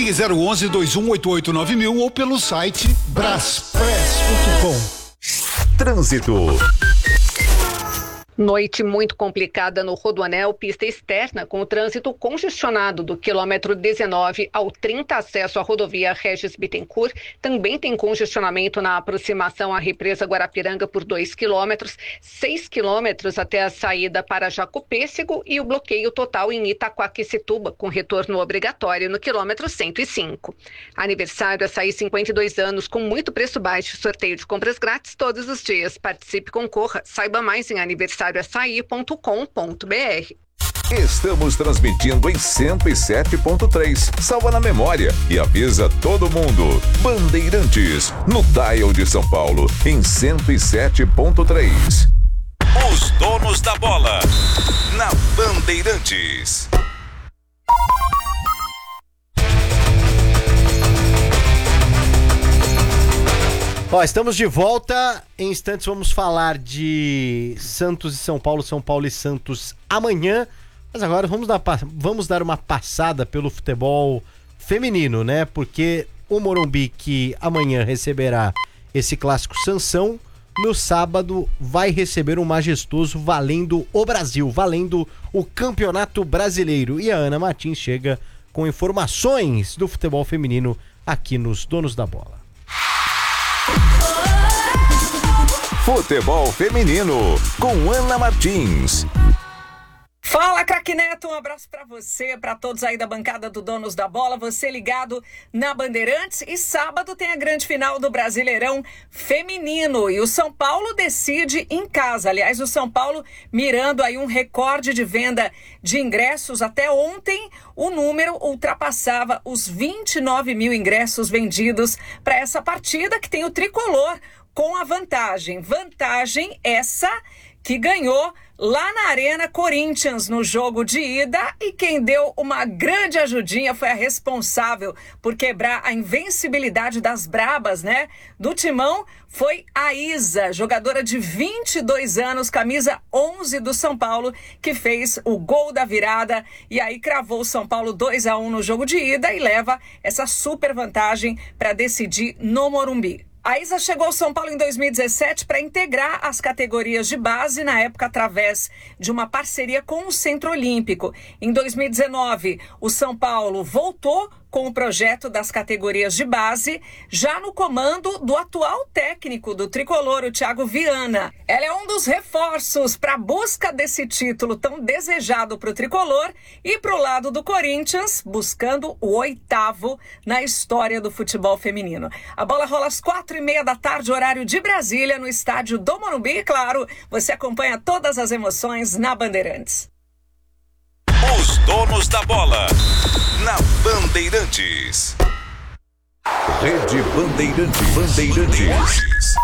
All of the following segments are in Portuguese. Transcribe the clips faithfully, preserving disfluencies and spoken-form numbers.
Ligue zero onze, dois um oito oito nove mil ou pelo site braspress ponto com. Trânsito. Noite muito complicada no Rodoanel, pista externa, com o trânsito congestionado do quilômetro dezenove ao trinta, acesso à rodovia Regis Bittencourt. Também tem congestionamento na aproximação à represa Guarapiranga por dois quilômetros, seis quilômetros até a saída para Jacopêssego e o bloqueio total em Itaquaquecetuba, com retorno obrigatório no quilômetro cento e cinco. Aniversário Açaí, cinquenta e dois anos, com muito preço baixo, sorteio de compras grátis todos os dias. Participe, concorra, saiba mais em aniversário açaí ponto com ponto br. Estamos transmitindo em cento e sete ponto três. Salva na memória e avisa todo mundo. Bandeirantes, no dial de São Paulo, em cento e sete ponto três. Os donos da bola, na Bandeirantes. Ó, estamos de volta. Em instantes vamos falar de Santos e São Paulo, São Paulo e Santos amanhã. Mas agora vamos dar, vamos dar uma passada pelo futebol feminino, né? Porque o Morumbi, que amanhã receberá esse clássico Sansão, no sábado vai receber um majestoso valendo o Brasil, valendo o Campeonato Brasileiro. E a Ana Martins chega com informações do futebol feminino aqui nos Donos da Bola. Futebol feminino com Ana Martins. Fala, craque Neto, um abraço pra você, pra todos aí da bancada do Donos da Bola, você ligado na Bandeirantes. E sábado tem a grande final do Brasileirão Feminino e o São Paulo decide em casa. Aliás, o São Paulo mirando aí um recorde de venda de ingressos. Até ontem o número ultrapassava os vinte e nove mil ingressos vendidos para essa partida, que tem o tricolor com a vantagem. Vantagem essa que ganhou lá na Arena Corinthians no jogo de ida, e quem deu uma grande ajudinha foi a responsável por quebrar a invencibilidade das brabas, né? Do Timão, foi a Isa, jogadora de vinte e dois anos, camisa onze do São Paulo, que fez o gol da virada e aí cravou o São Paulo dois a um no jogo de ida e leva essa super vantagem para decidir no Morumbi. A Isa chegou ao São Paulo em dois mil e dezessete para integrar as categorias de base, na época através de uma parceria com o Centro Olímpico. Em dois mil e dezenove, o São Paulo voltou com o projeto das categorias de base, já no comando do atual técnico do tricolor, o Thiago Viana. Ela é um dos reforços para a busca desse título tão desejado para o tricolor e para o lado do Corinthians, buscando o oitavo na história do futebol feminino. A bola rola às quatro e meia da tarde, horário de Brasília, no estádio do Morumbi. E claro, você acompanha todas as emoções na Bandeirantes. Os donos da bola, na Bandeirantes. Rede Bandeirantes. Bandeirantes.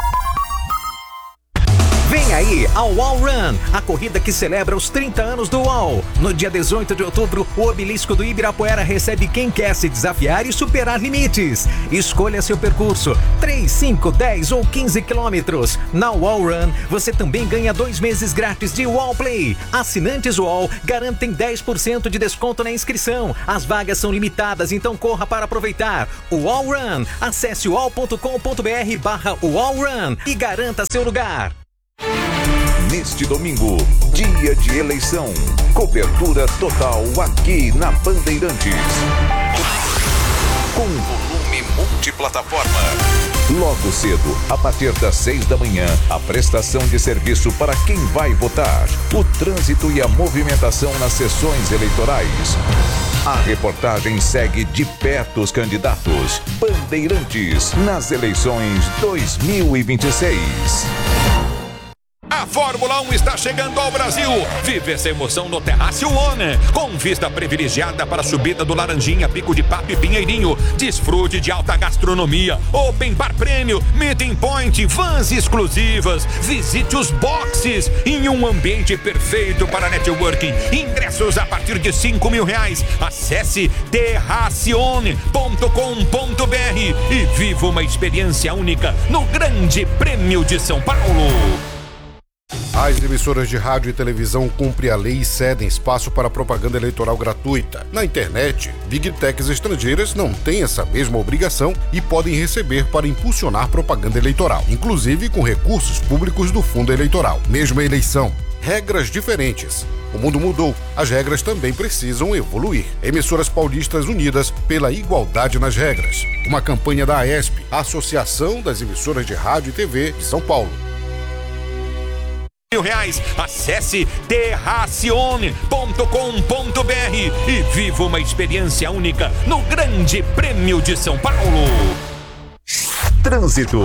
Vem aí a Wall Run, a corrida que celebra os trinta anos do Wall. No dia dezoito de outubro, o obelisco do Ibirapuera recebe quem quer se desafiar e superar limites. Escolha seu percurso, três, cinco, dez ou quinze quilômetros. Na Wall Run, você também ganha dois meses grátis de Wall Play. Assinantes Wall garantem dez por cento de desconto na inscrição. As vagas são limitadas, então corra para aproveitar. O Wall Run, acesse wall ponto com ponto br barra Wall Run e garanta seu lugar. Neste domingo, dia de eleição, cobertura total aqui na Bandeirantes. Com volume multiplataforma. Logo cedo, a partir das seis da manhã, a prestação de serviço para quem vai votar, o trânsito e a movimentação nas sessões eleitorais. A reportagem segue de perto os candidatos. Bandeirantes nas eleições dois mil e vinte e seis. A Fórmula um está chegando ao Brasil. Vive essa emoção no Terrácio One, com vista privilegiada para a subida do Laranjinha, Pico de Papo e Pinheirinho. Desfrute de alta gastronomia, Open Bar Prêmio, Meeting Point, vans exclusivas. Visite os boxes em um ambiente perfeito para networking. Ingressos a partir de cinco mil reais. Acesse terracione ponto com ponto br e viva uma experiência única no Grande Prêmio de São Paulo. As emissoras de rádio e televisão cumprem a lei e cedem espaço para propaganda eleitoral gratuita. Na internet, Big Techs estrangeiras não têm essa mesma obrigação e podem receber para impulsionar propaganda eleitoral, inclusive com recursos públicos do fundo eleitoral. Mesma eleição, regras diferentes. O mundo mudou, as regras também precisam evoluir. Emissoras paulistas unidas pela igualdade nas regras. Uma campanha da AESP, Associação das Emissoras de Rádio e T V de São Paulo. Mil reais, acesse derracione ponto com ponto br e viva uma experiência única no Grande Prêmio de São Paulo. Trânsito.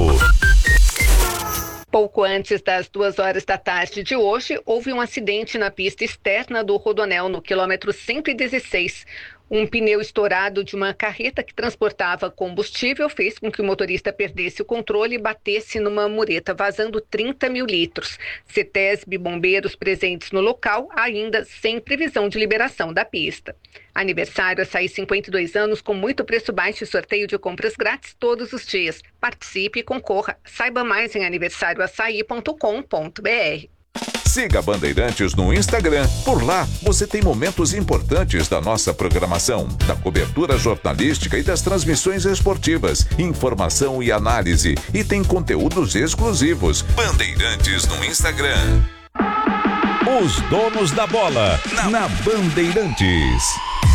Pouco antes das duas horas da tarde de hoje, houve um acidente na pista externa do Rodoanel, no quilômetro cento e dezesseis. Um pneu estourado de uma carreta que transportava combustível fez com que o motorista perdesse o controle e batesse numa mureta, vazando trinta mil litros. CETESB e bombeiros presentes no local, ainda sem previsão de liberação da pista. Aniversário Açaí, cinquenta e dois anos, com muito preço baixo e sorteio de compras grátis todos os dias. Participe e concorra. Saiba mais em aniversário açaí ponto com ponto br. Siga a Bandeirantes no Instagram. Por lá, você tem momentos importantes da nossa programação, da cobertura jornalística e das transmissões esportivas, informação e análise. E tem conteúdos exclusivos. Bandeirantes no Instagram. Os donos da bola, na, na Bandeirantes.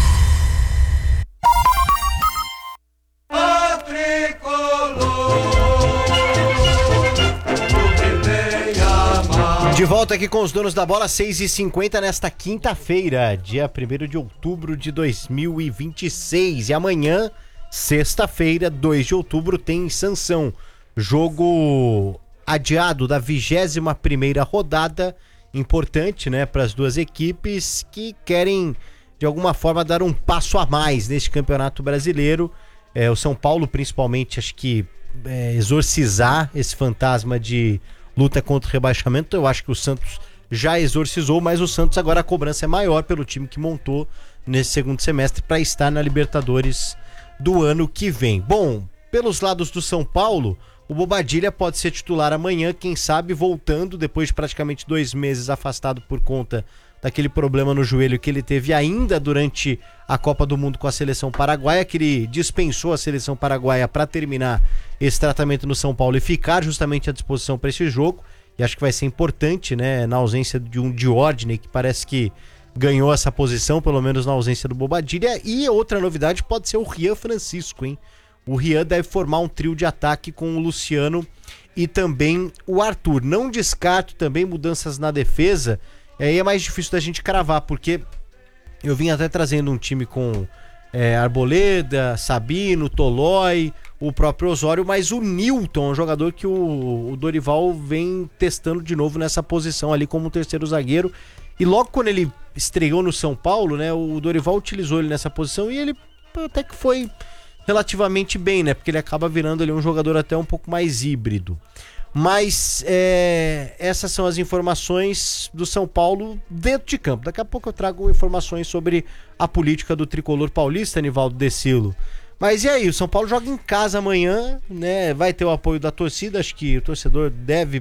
De volta aqui com os donos da bola, seis e cinquenta nesta quinta-feira, dia primeiro de outubro de dois mil e vinte e seis. E amanhã, sexta-feira, dois de outubro, tem Sansão. Jogo adiado da vigésima primeira rodada, importante, né, para as duas equipes que querem, de alguma forma, dar um passo a mais neste Campeonato Brasileiro. É, o São Paulo, principalmente, acho que é, exorcizar esse fantasma de luta contra o rebaixamento. Eu acho que o Santos já exorcizou, mas o Santos agora a cobrança é maior pelo time que montou nesse segundo semestre para estar na Libertadores do ano que vem. Bom, pelos lados do São Paulo, o Bobadilla pode ser titular amanhã, quem sabe voltando depois de praticamente dois meses afastado por conta daquele problema no joelho que ele teve ainda durante a Copa do Mundo com a seleção paraguaia, que ele dispensou a seleção paraguaia para terminar esse tratamento no São Paulo e ficar justamente à disposição para esse jogo. E acho que vai ser importante, né, na ausência de um Diordney, que parece que ganhou essa posição, pelo menos na ausência do Bobadilla. E outra novidade pode ser o Rian Francisco, hein? O Rian deve formar um trio de ataque com o Luciano e também o Arthur. Não descarto também mudanças na defesa. Aí é mais difícil da gente cravar, porque eu vim até trazendo um time com é, Arboleda, Sabino, Tolói, o próprio Osório, mas o Nilton é um jogador que o, o Dorival vem testando de novo nessa posição ali como terceiro zagueiro. E logo quando ele estreou no São Paulo, né, o Dorival utilizou ele nessa posição e ele até que foi relativamente bem, né, porque ele acaba virando ali um jogador até um pouco mais híbrido. Mas é, essas são as informações do São Paulo dentro de campo. Daqui a pouco eu trago informações sobre a política do tricolor paulista, Nivaldo Decilo. Mas e aí, o São Paulo joga em casa amanhã, né? Vai ter o apoio da torcida, acho que o torcedor deve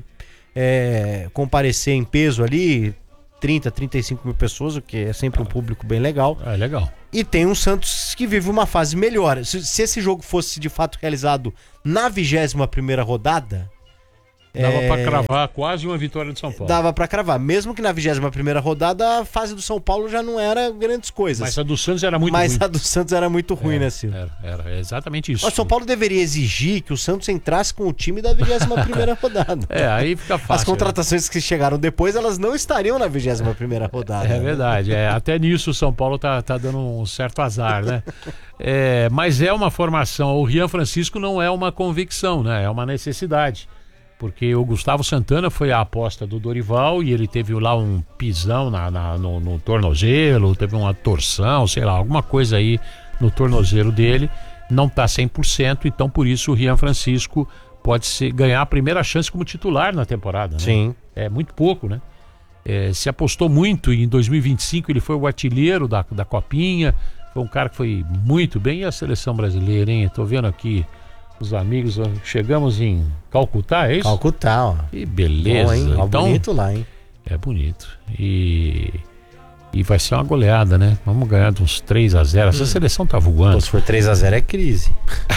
é, comparecer em peso ali, trinta, trinta e cinco mil pessoas, o que é sempre um público bem legal. É legal. E tem um Santos que vive uma fase melhor. Se, se esse jogo fosse de fato realizado na vigésima primeira rodada, dava é... pra cravar quase uma vitória do São Paulo. Dava pra cravar. Mesmo que na vigésima primeira rodada a fase do São Paulo já não era grandes coisas. Mas a do Santos era muito Mas ruim. Mas a do Santos era muito ruim, era, né, Silvio? Era, era exatamente isso. O São Paulo deveria exigir que o Santos entrasse com o time da vigésima primeira rodada. É, aí fica fácil. As contratações, né, que chegaram depois, elas não estariam na vigésima primeira rodada. É verdade. É, até nisso o São Paulo tá, tá dando um certo azar, né? É, mas é uma formação. O Rian Francisco não é uma convicção, né? É uma necessidade. Porque o Gustavo Santana foi a aposta do Dorival e ele teve lá um pisão na, na, no, no tornozelo, teve uma torção, sei lá, alguma coisa aí no tornozelo dele. Não está cem por cento, então por isso o Rian Francisco pode ser, ganhar a primeira chance como titular na temporada, né? Sim. É muito pouco, né? É, se apostou muito e em dois mil e vinte e cinco ele foi o artilheiro da, da Copinha, foi um cara que foi muito bem. E a seleção brasileira, hein? Tô vendo aqui os amigos, chegamos em Calcutá, é isso? Calcutá, ó. Que beleza. Bom, hein? Ó, então, bonito lá, hein? É bonito. E, e vai ser uma goleada, né? Vamos ganhar de uns três a zero. Essa hum. seleção tá voando. Pô, se for três a zero é crise.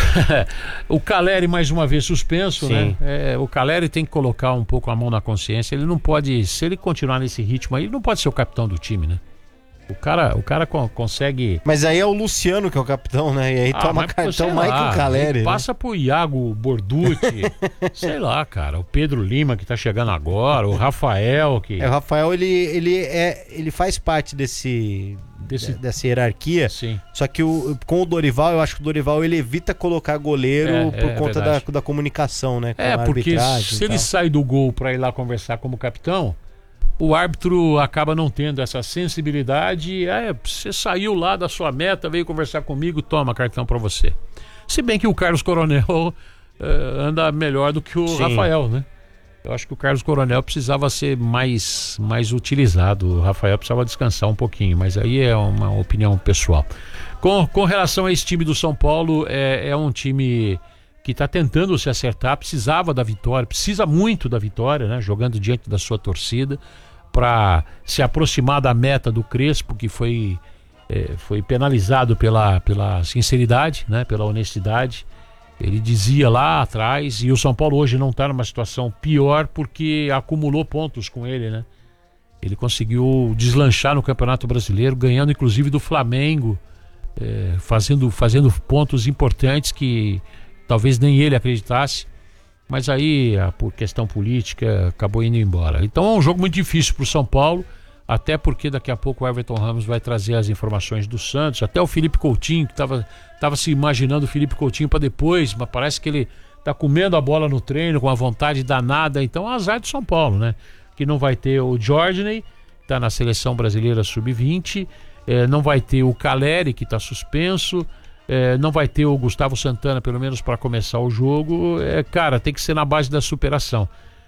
O Caleri mais uma vez suspenso, Sim. né? É, o Caleri tem que colocar um pouco a mão na consciência. Ele não pode, se ele continuar nesse ritmo aí, ele não pode ser o capitão do time, né? O cara, o cara co- consegue... Mas aí é o Luciano que é o capitão, né? E aí ah, toma cartão mais que o Caleri. Passa né? pro Iago Borducci, sei lá, cara. O Pedro Lima que tá chegando agora, o Rafael que... É, o Rafael, ele, ele, é, ele faz parte desse, desse... dessa hierarquia. Sim. Só que o, com o Dorival, eu acho que o Dorival ele evita colocar goleiro é, por é, conta é da, da comunicação, né? Com é, porque se ele sai do gol pra ir lá conversar como capitão... O árbitro acaba não tendo essa sensibilidade. É, você saiu lá da sua meta, veio conversar comigo, toma cartão pra você. Se bem que o Carlos Coronel uh, anda melhor do que o Sim. Rafael, né? Eu acho que o Carlos Coronel precisava ser mais, mais utilizado. O Rafael precisava descansar um pouquinho, mas aí é uma opinião pessoal. Com, com relação a esse time do São Paulo, é, é um time que está tentando se acertar, precisava da vitória, precisa muito da vitória, né? Jogando diante da sua torcida, para se aproximar da meta do Crespo, que foi, é, foi penalizado pela, pela sinceridade, né? Pela honestidade. Ele dizia lá atrás, e o São Paulo hoje não está numa situação pior porque acumulou pontos com ele, né? Ele conseguiu deslanchar no Campeonato Brasileiro, ganhando inclusive do Flamengo, é, fazendo, fazendo pontos importantes que talvez nem ele acreditasse. Mas aí, por questão política, acabou indo embora. Então é um jogo muito difícil para o São Paulo, até porque daqui a pouco o Everton Ramos vai trazer as informações do Santos. Até o Felipe Coutinho, que estava tava se imaginando o Felipe Coutinho para depois, mas parece que ele está comendo a bola no treino, com a vontade danada. Então é azar do São Paulo, né? Que não vai ter o Jorginho, que está na seleção brasileira sub vinte, eh, não vai ter o Caleri, que está suspenso, É, não vai ter o Gustavo Santana, pelo menos para começar o jogo. É, cara, tem que ser na base da superação.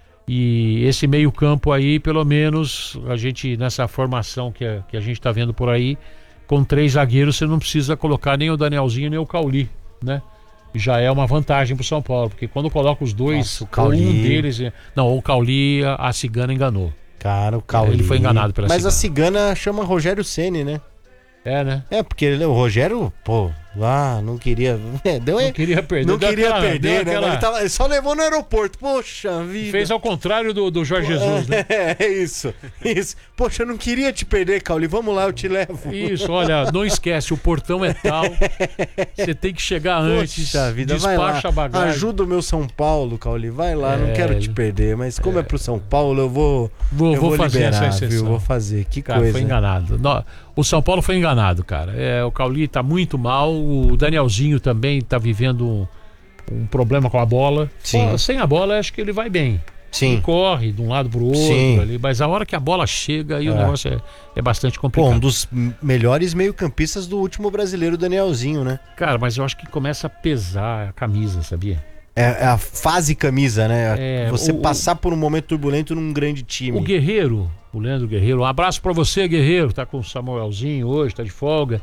E esse meio campo aí, pelo menos, a gente, nessa formação que a, que a gente está vendo por aí, com três zagueiros, você não precisa colocar nem o Danielzinho, nem o Cauli, né? Já é uma vantagem pro São Paulo, porque quando coloca os dois, Nossa, o Cauli... um deles... Não, o Cauli, a, a Cigana enganou. Cara, o Cauli... Ele foi enganado pela Mas Cigana. a Cigana chama Rogério Ceni, né? É, né? É, porque ele, o Rogério, pô, lá não queria. É, deu, não queria perder. Não queria aquela, perder, né? Aquela... Ele, tava, ele só levou no aeroporto. Poxa vida. Fez ao contrário do, do Jorge Jesus, né? É, é isso. Isso. Poxa, eu não queria te perder, Cauli. Vamos lá, eu te levo. Isso, olha, não esquece, o portão é tal. Você tem que chegar antes. Poxa vida, despacha vai lá. a bagagem. Ajuda o meu São Paulo, Cauli. Vai lá, É, não quero te perder. Mas como é, é pro São Paulo, eu vou. Vou, eu vou, vou fazer liberar, essa exceção. viu? Vou fazer. Que cara, coisa. Foi enganado. O São Paulo foi enganado, cara. É, o Cauli tá muito mal. O Danielzinho também tá vivendo um, um problema com a bola. Sim. Pô, sem a bola, acho que ele vai bem. Sim. Ele corre de um lado pro outro Sim. ali, mas a hora que a bola chega, aí é. o negócio é, é bastante Pô, complicado. um dos melhores meio-campistas do último brasileiro, Danielzinho, né? Cara, mas eu acho que começa a pesar a camisa, sabia? É, é a fase camisa, né? É, você o, passar por um momento turbulento num grande time. O Guerreiro, o Leandro Guerreiro, um abraço pra você, Guerreiro, tá com o Samuelzinho hoje, tá de folga.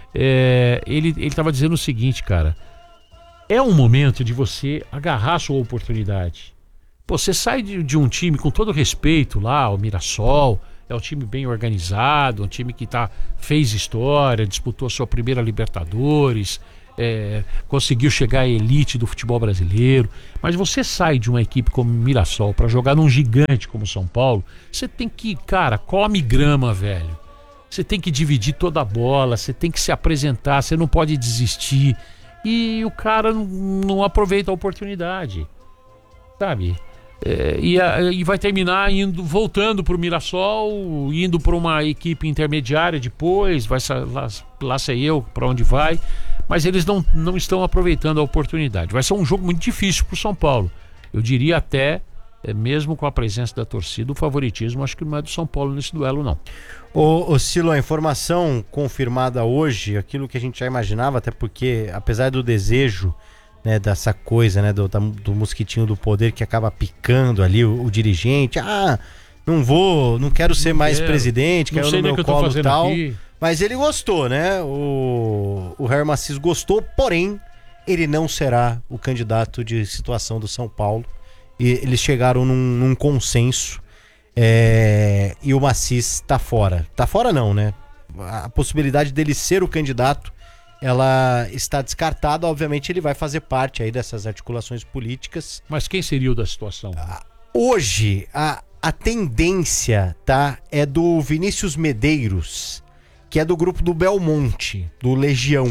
É, ele, ele tava dizendo o seguinte, cara, é um momento de você agarrar a sua oportunidade. Pô, você sai de, de um time com todo respeito lá, o Mirassol, é um time bem organizado, um time que tá, fez história, disputou a sua primeira Libertadores, é, conseguiu chegar à elite do futebol brasileiro, mas você sai de uma equipe como o Mirassol para jogar num gigante como São Paulo, você tem que, cara, come grama, velho. Você tem que dividir toda a bola, você tem que se apresentar, você não pode desistir. E o cara não, não aproveita a oportunidade, sabe? É, e, a, e vai terminar indo, voltando para o Mirassol, indo para uma equipe intermediária depois, vai lá, lá sei eu para onde vai, mas eles não, não estão aproveitando a oportunidade. Vai ser um jogo muito difícil para o São Paulo. Eu diria até, é, mesmo com a presença da torcida, o favoritismo acho que não é do São Paulo nesse duelo, não. Ô, ô Silo, a informação confirmada hoje, aquilo que a gente já imaginava, até porque, apesar do desejo, né, dessa coisa, né, do, do mosquitinho do poder que acaba picando ali o, o dirigente, ah, não vou, não quero ser não mais quero. presidente, quero no meu colo e tal, aqui. Mas ele gostou, né, o, o Jair Massis gostou, porém, ele não será o candidato de situação do São Paulo, e eles chegaram num, num consenso. É, e o Maciç tá fora. Tá fora não, né? A possibilidade dele ser o candidato, ela está descartada. Obviamente ele vai fazer parte aí dessas articulações políticas. Mas quem seria o da situação? Hoje, a, a tendência, tá, é do Vinícius Medeiros, que é do grupo do Belmonte, do Legião.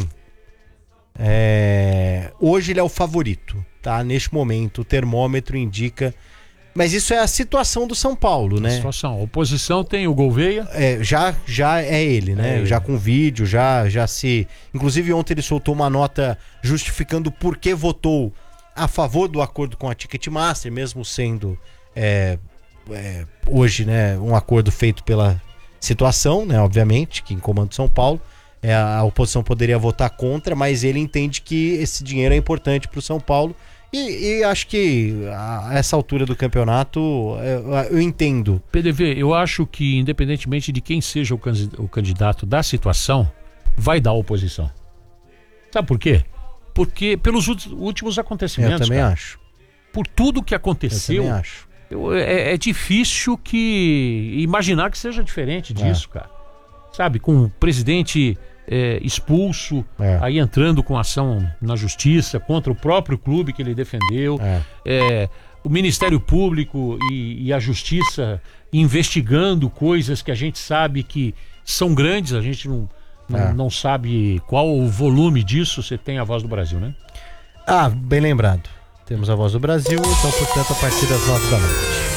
É, hoje ele é o favorito, tá? Neste momento, o termômetro indica... Mas isso é a situação do São Paulo, né? A situação. A oposição tem o Gouveia. É, já, já é ele, né? É já ele. Com vídeo, já, já se... Inclusive ontem ele soltou uma nota justificando por que votou a favor do acordo com a Ticketmaster, mesmo sendo é, é, hoje, né, um acordo feito pela situação, né? Obviamente, que em comando São Paulo. É, a oposição poderia votar contra, mas ele entende que esse dinheiro é importante para o São Paulo. E, e acho que a essa altura do campeonato eu, eu entendo. P D V, eu acho que independentemente de quem seja o, o candidato da situação, vai dar oposição. Sabe por quê? Porque pelos últimos acontecimentos. Eu também cara, acho. Por tudo que aconteceu. Eu também acho. Eu, é, é difícil que imaginar que seja diferente disso, é. cara. Sabe, com o presidente... É, expulso, é. aí entrando com ação na justiça contra o próprio clube que ele defendeu, é. É, o Ministério Público e, e a Justiça investigando coisas que a gente sabe que são grandes, a gente não, não, é. não sabe qual o volume disso. Você tem a Voz do Brasil, né? Ah, bem lembrado. Temos a Voz do Brasil, então, portanto, a partir das nove da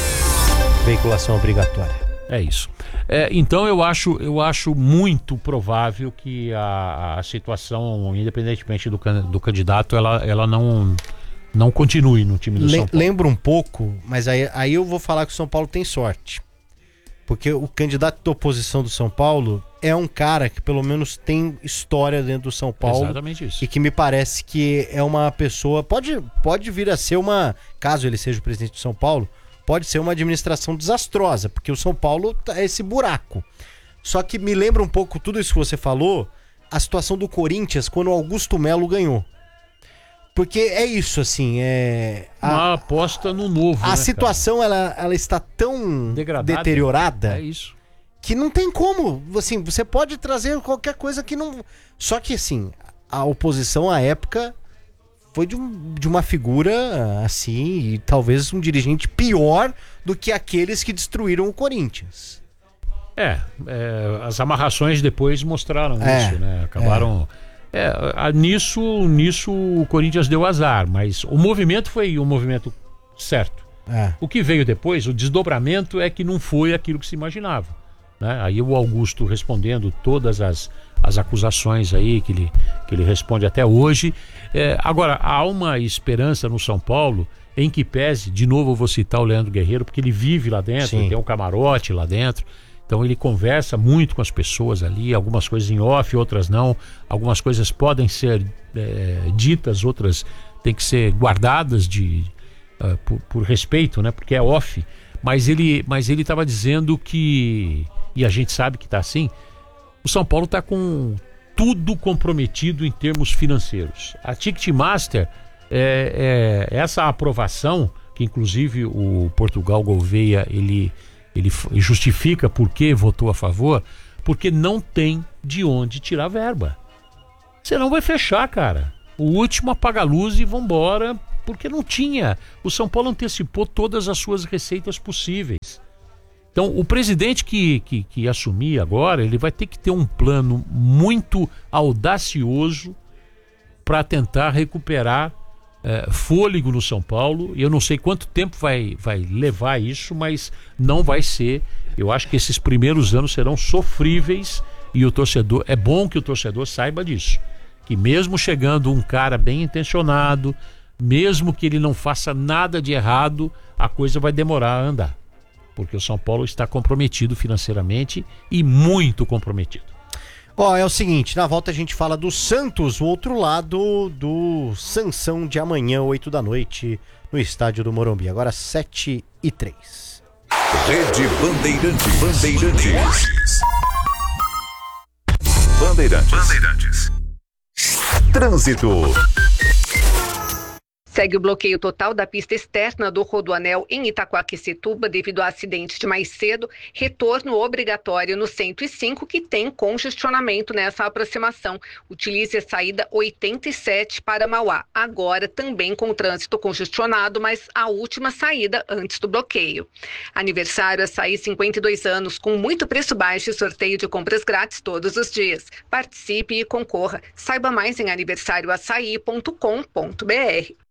noite. Veiculação obrigatória. É isso. É, então eu acho, eu acho muito provável que a, a situação, independentemente do, do candidato, ela, ela não, não continue no time do Le, São Paulo. Lembra um pouco, mas aí, aí eu vou falar que o São Paulo tem sorte. Porque o candidato da oposição do São Paulo é um cara que pelo menos tem história dentro do São Paulo. Exatamente isso. E que me parece que é uma pessoa... Pode, pode vir a ser uma... Caso ele seja o presidente do São Paulo... Pode ser uma administração desastrosa, porque o São Paulo é esse buraco. Só que me lembra um pouco tudo isso que você falou, a situação do Corinthians quando o Augusto Melo ganhou. Porque é isso, assim, é... A, uma aposta no novo, A né, situação, ela, ela está tão degradada, deteriorada... É isso. Que não tem como, assim, você pode trazer qualquer coisa que não... Só que, assim, a oposição à época... Foi de, um, de uma figura assim, e talvez um dirigente pior do que aqueles que destruíram o Corinthians. É, é as amarrações depois mostraram é, isso, né? Acabaram. É. É, a, nisso, nisso o Corinthians deu azar, mas o movimento foi um movimento certo. É. O que veio depois, o desdobramento, é que não foi aquilo que se imaginava. Né? Aí o Augusto respondendo todas as, as acusações aí que ele, que ele responde até hoje. É, agora, há uma esperança no São Paulo em que pese, de novo eu vou citar o Leandro Guerreiro, porque ele vive lá dentro, ele tem um camarote lá dentro, então ele conversa muito com as pessoas ali, algumas coisas em off, outras não, algumas coisas podem ser é, ditas, outras têm que ser guardadas de, uh, por, por respeito, né? Porque é off, mas ele mas ele estava dizendo que, e a gente sabe que está assim, o São Paulo está com tudo comprometido em termos financeiros. A Ticketmaster, é, é, essa aprovação, que inclusive o Portugal Gouveia, ele, ele justifica por que votou a favor, porque não tem de onde tirar verba. Você não vai fechar, cara. O último apaga a luz e vambora, porque não tinha. O São Paulo antecipou todas as suas receitas possíveis. Então, o presidente que, que, que assumir agora, ele vai ter que ter um plano muito audacioso para tentar recuperar é, fôlego no São Paulo. Eu não sei quanto tempo vai, vai levar isso, mas não vai ser. Eu acho que esses primeiros anos serão sofríveis e o torcedor, é bom que o torcedor saiba disso. Que mesmo chegando um cara bem intencionado, mesmo que ele não faça nada de errado, a coisa vai demorar a andar. Porque o São Paulo está comprometido financeiramente e muito comprometido. Ó, é o seguinte, na volta a gente fala do Santos, o outro lado do Sansão de amanhã, oito da noite, no estádio do Morumbi. Agora sete e três. Rede Bandeirantes. Bandeirantes. Bandeirantes. Bandeirantes. Trânsito. Segue o bloqueio total da pista externa do Rodoanel em Itaquaquecetuba devido ao acidente de mais cedo. Retorno obrigatório no cento e cinco, que tem congestionamento nessa aproximação. Utilize a saída oitenta e sete para Mauá. Agora também com trânsito congestionado, mas a última saída antes do bloqueio. Aniversário Açaí, cinquenta e dois anos, com muito preço baixo e sorteio de compras grátis todos os dias. Participe e concorra. Saiba mais em aniversário açaí ponto com ponto br.